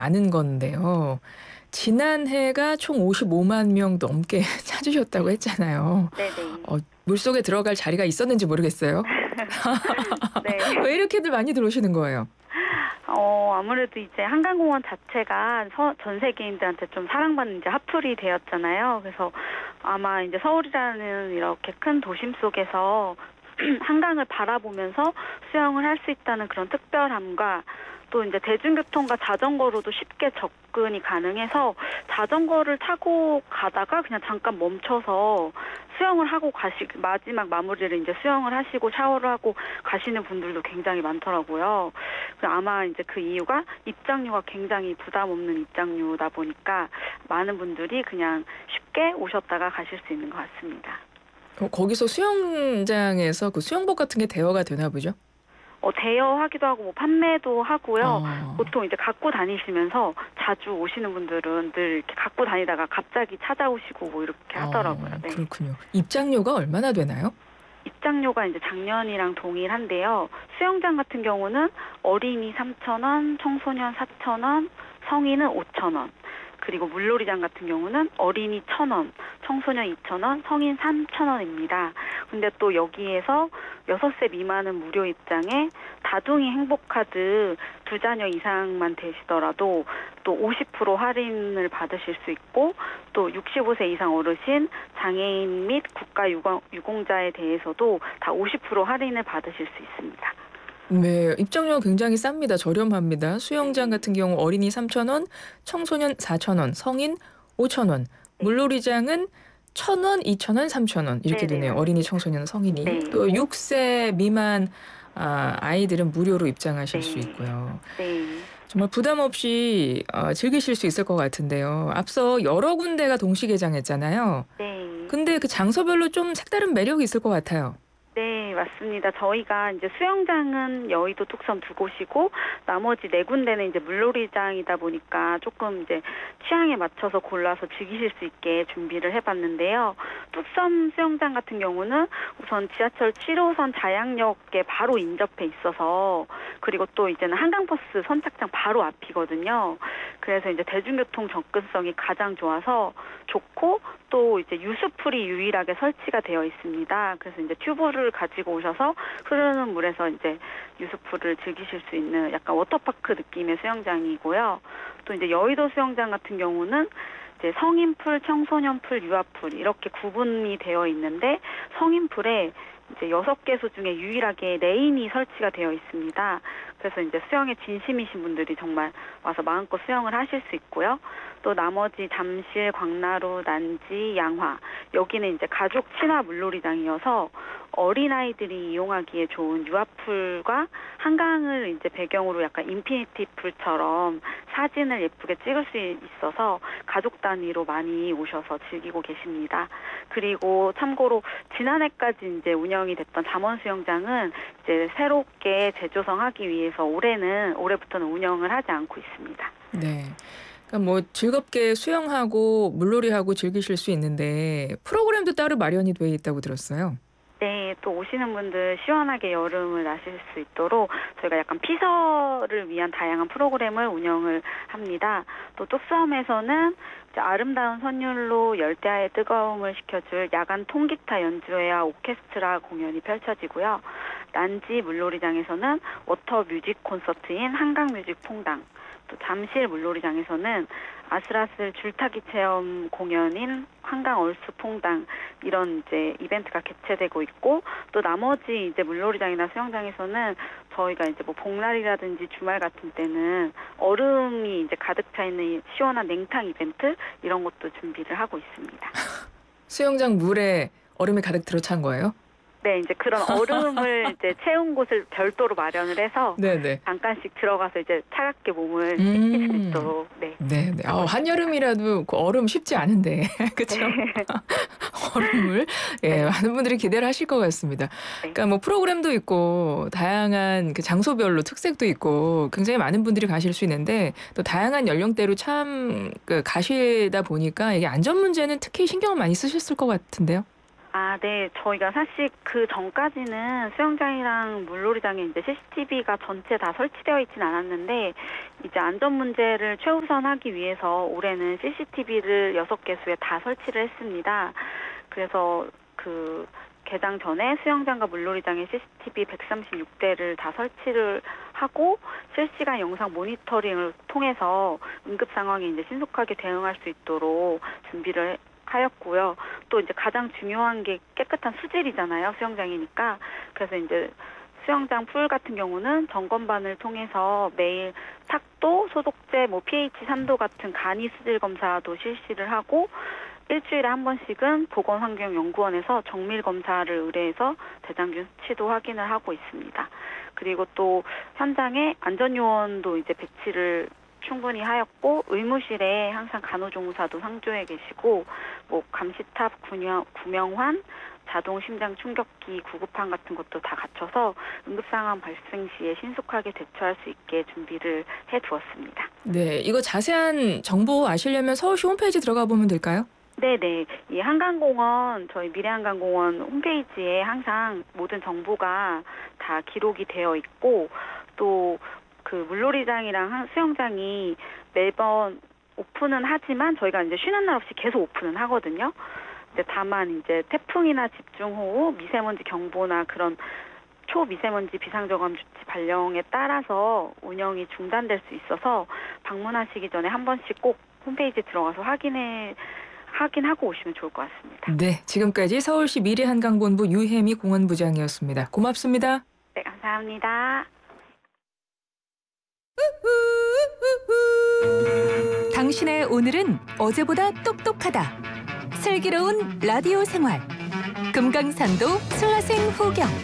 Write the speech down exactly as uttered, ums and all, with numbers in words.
많은 건데요. 지난해가 총 오십오만 명 넘게 찾으셨다고 했잖아요. 네네. 어 물속에 들어갈 자리가 있었는지 모르겠어요. 네. 왜 이렇게들 많이 들어오시는 거예요? 어 아무래도 이제 한강공원 자체가 서 전 세계인들한테 좀 사랑받는 이제 핫플이 되었잖아요. 그래서 아마 이제 서울이라는 이렇게 큰 도심 속에서 한강을 바라보면서 수영을 할 수 있다는 그런 특별함과 또 이제 대중교통과 자전거로도 쉽게 접근이 가능해서 자전거를 타고 가다가 그냥 잠깐 멈춰서 수영을 하고 가시 마지막 마무리를 이제 수영을 하시고 샤워를 하고 가시는 분들도 굉장히 많더라고요. 그래서 아마 이제 그 이유가 입장료가 굉장히 부담 없는 입장료다 보니까 많은 분들이 그냥 쉽게 오셨다가 가실 수 있는 것 같습니다. 어 거기서 수영장에서 그 수영복 같은 게 대여가 되나 보죠? 어 대여하기도 하고 뭐 판매도 하고요. 어. 보통 이제 갖고 다니시면서 자주 오시는 분들은 늘 이렇게 갖고 다니다가 갑자기 찾아오시고 뭐 이렇게 하더라고요. 어 네. 그렇군요. 입장료가 얼마나 되나요? 입장료가 이제 작년이랑 동일한데요. 수영장 같은 경우는 어린이 삼천 원, 청소년 사천 원, 성인은 오천 원. 그리고 물놀이장 같은 경우는 어린이 천 원, 청소년 이천 원, 성인 삼천 원입니다. 근데 또 여기에서 여섯 세 미만은 무료 입장에 다둥이 행복카드 두 자녀 이상만 되시더라도 또 오십 퍼센트 할인을 받으실 수 있고 또 육십오 세 이상 어르신, 장애인 및 국가유공, 유공자에 대해서도 다 오십 퍼센트 할인을 받으실 수 있습니다. 네. 입장료가 굉장히 쌉니다. 저렴합니다. 수영장 네. 같은 경우 어린이 삼천 원, 청소년 사천 원, 성인 오천 원. 네. 물놀이장은 천 원, 이천 원, 삼천 원 이렇게 네네, 되네요. 어린이, 맞습니다. 청소년, 성인이. 네. 또 육 세 미만 아 아이들은 무료로 입장하실 수 네. 있고요. 네. 정말 부담 없이 어 즐기실 수 있을 것 같은데요. 앞서 여러 군데가 동시 개장했잖아요. 네. 근데 그 장소별로 좀 색다른 매력이 있을 것 같아요. 네, 맞습니다. 저희가 이제 수영장은 여의도 뚝섬 두 곳이고 나머지 네 군데는 이제 물놀이장이다 보니까 조금 이제 취향에 맞춰서 골라서 즐기실 수 있게 준비를 해봤는데요. 뚝섬 수영장 같은 경우는 우선 지하철 칠 호선 자양역에 바로 인접해 있어서 그리고 또 이제는 한강버스 선착장 바로 앞이거든요. 그래서 이제 대중교통 접근성이 가장 좋아서 좋고 또 이제 유수풀이 유일하게 설치가 되어 있습니다. 그래서 이제 튜브를 가지고 오셔서 흐르는 물에서 이제 유수풀을 즐기실 수 있는 약간 워터파크 느낌의 수영장이고요. 또 이제 여의도 수영장 같은 경우는 이제 성인풀, 청소년풀, 유아풀 이렇게 구분이 되어 있는데 성인풀에 이제 여섯 개소 중에 유일하게 레인이 설치가 되어 있습니다. 그래서 이제 수영에 진심이신 분들이 정말 와서 마음껏 수영을 하실 수 있고요. 또 나머지 잠실, 광나루, 난지, 양화 여기는 이제 가족 친화 물놀이장이어서 어린아이들이 이용하기에 좋은 유아풀과 한강을 이제 배경으로 약간 인피니티 풀처럼 사진을 예쁘게 찍을 수 있어서 가족 단위로 많이 오셔서 즐기고 계십니다. 그리고 참고로 지난해까지 이제 운영이 됐던 잠원수영장은 이제 새롭게 재조성하기 위해서 올해는 올해부터는 운영을 하지 않고 있습니다. 네. 그러니까 뭐 즐겁게 수영하고 물놀이하고 즐기실 수 있는데 프로그램도 따로 마련이 돼 있다고 들었어요. 네, 또 오시는 분들 시원하게 여름을 나실 수 있도록 저희가 약간 피서를 위한 다양한 프로그램을 운영을 합니다. 또 뚝섬에서는 이제 아름다운 선율로 열대야의 뜨거움을 식혀줄 야간 통기타 연주회와 오케스트라 공연이 펼쳐지고요. 난지 물놀이장에서는 워터 뮤직 콘서트인 한강 뮤직 퐁당, 또 잠실 물놀이장에서는 아슬아슬 줄타기 체험 공연인 한강 얼스 퐁당 이런 이제 이벤트가 개최되고 있고 또 나머지 이제 물놀이장이나 수영장에서는 저희가 이제 뭐 복날이라든지 주말 같은 때는 얼음이 이제 가득 차 있는 시원한 냉탕 이벤트 이런 것도 준비를 하고 있습니다. 수영장 물에 얼음이 가득 들어찬 거예요? 네, 이제 그런 얼음을 이제 채운 곳을 별도로 마련을 해서 네네. 잠깐씩 들어가서 이제 차갑게 몸을 식힐 수 음. 있도록 네 네네. 하고 어 있습니다. 한여름이라도 그 얼음 쉽지 않은데 네, 그쵸? 얼음물 예 네, 많은 분들이 기대를 하실 것 같습니다. 네, 그러니까 뭐 프로그램도 있고 다양한 그 장소별로 특색도 있고 굉장히 많은 분들이 가실 수 있는데 또 다양한 연령대로 참 그 가시다 보니까 이게 안전 문제는 특히 신경을 많이 쓰셨을 것 같은데요. 아, 네. 저희가 사실 그 전까지는 수영장이랑 물놀이장에 이제 씨씨티비가 전체 다 설치되어 있진 않았는데, 이제 안전 문제를 최우선하기 위해서 올해는 씨씨티비를 여섯 개소에 다 설치를 했습니다. 그래서 그 개장 전에 수영장과 물놀이장에 씨씨티비 백삼십육 대를 다 설치를 하고 실시간 영상 모니터링을 통해서 응급 상황에 이제 신속하게 대응할 수 있도록 준비를 하였고요. 또 이제 가장 중요한 게 깨끗한 수질이잖아요. 수영장이니까. 그래서 이제 수영장 풀 같은 경우는 점검반을 통해서 매일 탁도, 소독제, 뭐 피에이치 삼 도 같은 간이 수질 검사도 실시를 하고 일주일에 한 번씩은 보건환경연구원에서 정밀 검사를 의뢰해서 대장균 수치도 확인을 하고 있습니다. 그리고 또 현장에 안전요원도 이제 배치를 충분히 하였고 의무실에 항상 간호조무사도 상주해 계시고 뭐 감시탑, 구명, 구명환, 자동 심장 충격기, 구급판 같은 것도 다 갖춰서 응급 상황 발생 시에 신속하게 대처할 수 있게 준비를 해 두었습니다. 네, 이거 자세한 정보 아시려면 서울시 홈페이지 들어가 보면 될까요? 네네. 이 한강공원, 저희 미래한강공원 홈페이지에 항상 모든 정보가 다 기록이 되어 있고, 또 그 물놀이장이랑 수영장이 매번 오픈은 하지만 저희가 이제 쉬는 날 없이 계속 오픈은 하거든요. 이제 다만 이제 태풍이나 집중호우, 미세먼지 경보나 그런 초미세먼지 비상저감 조치 발령에 따라서 운영이 중단될 수 있어서 방문하시기 전에 한 번씩 꼭 홈페이지에 들어가서 확인해 확인하고 오시면 좋을 것 같습니다. 네, 지금까지 서울시 미래한강본부 유혜미 공원부장이었습니다. 고맙습니다. 네, 감사합니다. 당신의 오늘은 어제보다 똑똑하다. 슬기로운 라디오 생활. 금강산도 솔라생 후경.